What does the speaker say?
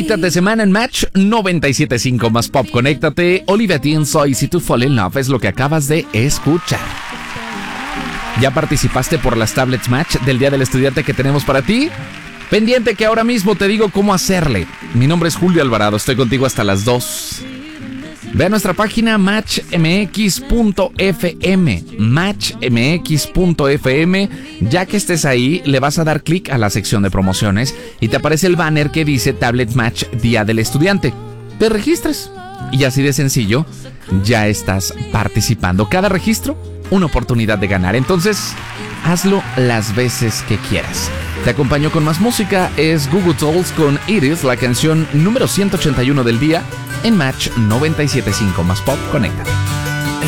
mitad de semana en Match 97.5 más Pop. Conéctate. Olivia Dean, Soy Si To Fall In Love es lo que acabas de escuchar. ¿Ya participaste por las tablets Match del Día del Estudiante que tenemos para ti? Pendiente que ahora mismo te digo cómo hacerle. Mi nombre es Julio Alvarado, estoy contigo hasta las 2. Ve a nuestra página matchmx.fm, matchmx.fm. Ya que estés ahí, le vas a dar clic a la sección de promociones y te aparece el banner que dice Tablet Match Día del Estudiante. Te registras y así de sencillo ya estás participando. Cada registro, una oportunidad de ganar. Entonces, hazlo las veces que quieras. Te acompaño con más música. Es Goo Goo Dolls con It Is, la canción número 181 del día en Match 97.5 más Pop. Conecta.